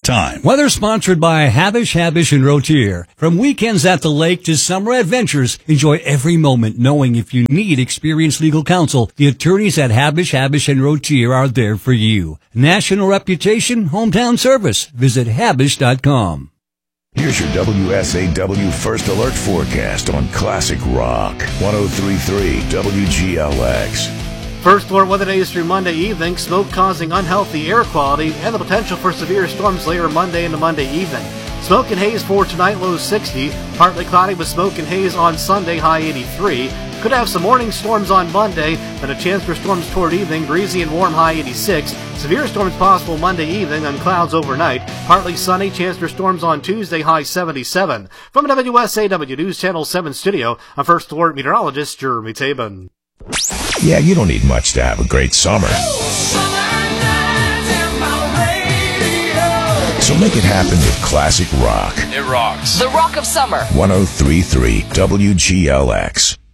time. Weather sponsored by Habish, and Rotier. From weekends at the lake to summer adventures, enjoy every moment knowing if you need experienced legal counsel, the attorneys at Habish, and Rotier are there for you. National reputation, hometown service. Visit Habish.com. Here's your WSAW First Alert forecast on Classic Rock 103.3 WGLX. First alert weather days through Monday evening, smoke causing unhealthy air quality and the potential for severe storms later Monday into Monday evening. Smoke and haze for tonight, low 60. Partly cloudy with smoke and haze on Sunday, high 83. Could have some morning storms on Monday, then a chance for storms toward evening, breezy and warm, high 86. Severe storms possible Monday evening, then clouds overnight. Partly sunny, chance for storms on Tuesday, high 77. From WSAW News Channel 7 studio, I'm First Alert meteorologist Jeremy Tabin. Yeah, you don't need much to have a great summer. So make it happen with Classic Rock. It rocks. The rock of summer. 103.3 WGLX.